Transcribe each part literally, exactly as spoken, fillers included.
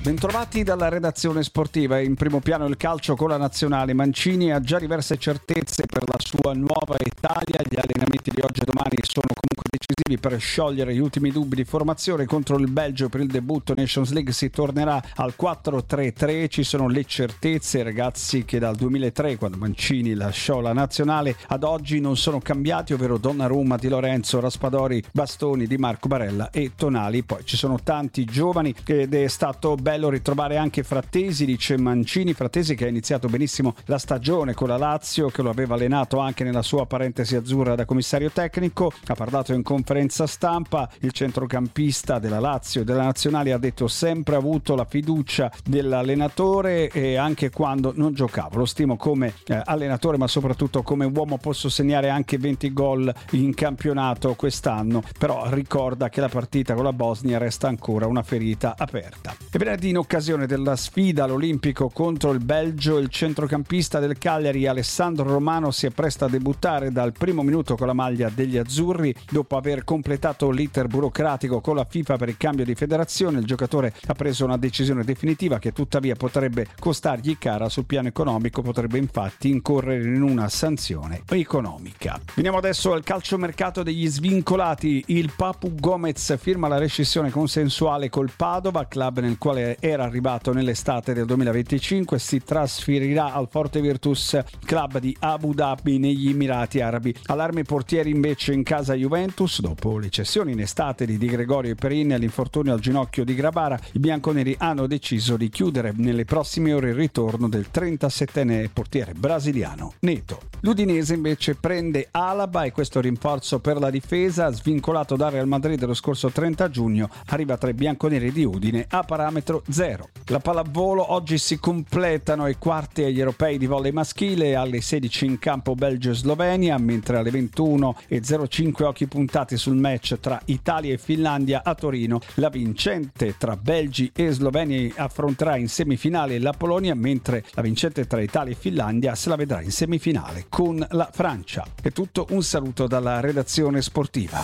Bentrovati dalla redazione sportiva. In primo piano il calcio con la nazionale. Mancini ha già diverse certezze per la sua nuova Italia. Gli allenamenti di oggi e domani sono comunque decisivi per sciogliere gli ultimi dubbi di formazione. Contro il Belgio per il debutto Nations League si tornerà al quattro tre tre. Ci sono le certezze, ragazzi, che dal duemilatré, quando Mancini lasciò la nazionale, ad oggi non sono cambiati, ovvero Donnarumma, Di Lorenzo, Raspadori, Bastoni, Di Marco, Barella e Tonali. Poi ci sono tanti giovani ed è stato bello ritrovare anche Frattesi, dice Mancini. Frattesi che ha iniziato benissimo la stagione con la Lazio, che lo aveva allenato anche nella sua parentesi azzurra da commissario tecnico. Ha parlato in conferenza stampa. Il centrocampista della Lazio e della nazionale ha detto sempre avuto la fiducia dell'allenatore e anche quando non giocavo. Lo stimo come eh, allenatore, ma soprattutto come uomo. Posso segnare anche venti gol in campionato quest'anno, però ricorda che la partita con la Bosnia resta ancora una ferita aperta. E venerdì, in occasione della sfida all'Olimpico contro il Belgio, il centrocampista del Cagliari Alessandro Romano si appresta a debuttare dal primo minuto con la maglia degli azzurri. Dopo aver completato l'iter burocratico con la FIFA per il cambio di federazione, il giocatore ha preso una decisione definitiva che tuttavia potrebbe costargli cara sul piano economico. Potrebbe infatti incorrere in una sanzione economica. Veniamo adesso al calciomercato degli svincolati. Il Papu Gomez firma la rescissione consensuale col Padova, club nel quale era arrivato nell'estate del duemilaventicinque. Si trasferirà al Forte Virtus, club di Abu Dhabi negli Emirati Arabi. Allarme portieri invece in casa Juventus. Dopo le cessioni in estate di Di Gregorio e Perin e l'infortunio al ginocchio di Grabara, i bianconeri hanno deciso di chiudere nelle prossime ore il ritorno del trentasettenne portiere brasiliano Neto. L'Udinese invece prende Alaba e questo rinforzo per la difesa, svincolato dal Real Madrid lo scorso trenta giugno, arriva tra i bianconeri di Udine a parametro zero. La pallavolo, oggi si completano i quarti agli europei di volley maschile. Alle sedici in campo Belgio e Slovenia, mentre alle ventuno e zero cinque occhi puntati sul match tra Italia e Finlandia a Torino. La vincente tra Belgi e Slovenia affronterà in semifinale la Polonia, mentre la vincente tra Italia e Finlandia se la vedrà in semifinale con la Francia. È tutto, un saluto dalla redazione sportiva.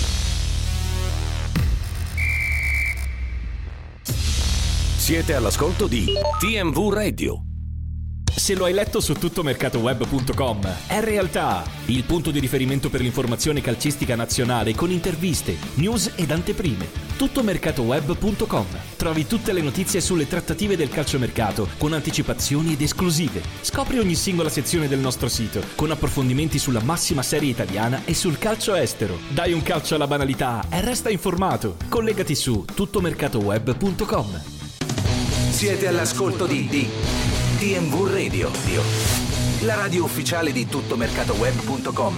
Siete all'ascolto di T M V Radio. Se lo hai letto su tuttomercatoweb punto com, è realtà. Il punto di riferimento per l'informazione calcistica nazionale con interviste, news ed anteprime. tuttomercatoweb punto com. Trovi tutte le notizie sulle trattative del calciomercato con anticipazioni ed esclusive. Scopri ogni singola sezione del nostro sito con approfondimenti sulla massima serie italiana e sul calcio estero. Dai un calcio alla banalità e resta informato. Collegati su tuttomercatoweb punto com. Siete all'ascolto di, di T M V Radio, la radio ufficiale di tuttomercatoweb punto com.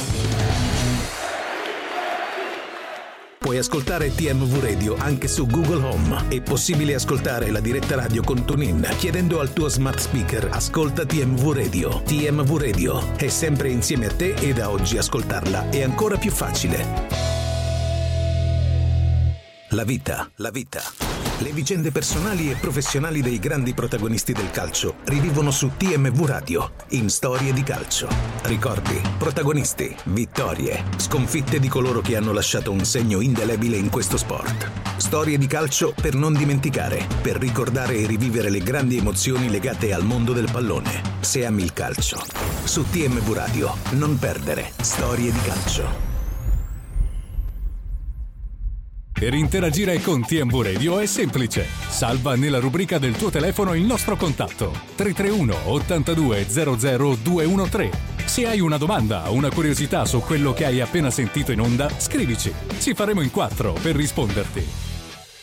Puoi ascoltare T M V Radio anche su Google Home. È possibile ascoltare la diretta radio con TuneIn chiedendo al tuo smart speaker "Ascolta T M V Radio". T M V Radio è sempre insieme a te e da oggi ascoltarla è ancora più facile. La vita, la vita. Le vicende personali e professionali dei grandi protagonisti del calcio rivivono su T M V Radio in Storie di Calcio. Ricordi, protagonisti, vittorie, sconfitte di coloro che hanno lasciato un segno indelebile in questo sport. Storie di calcio per non dimenticare, per ricordare e rivivere le grandi emozioni legate al mondo del pallone. Se ami il calcio, su T M V Radio non perdere Storie di Calcio. Per interagire con T M V Radio è semplice. Salva nella rubrica del tuo telefono il nostro contatto tre tre uno ottantadue zero zero due uno tre. Se hai una domanda o una curiosità su quello che hai appena sentito in onda, scrivici. Ci faremo in quattro per risponderti.